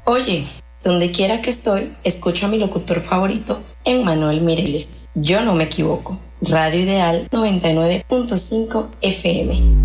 Oye, donde quiera que estoy, escucho a mi locutor favorito, Emmanuel Mireles. Yo no me equivoco. Radio Ideal 99.5 FM.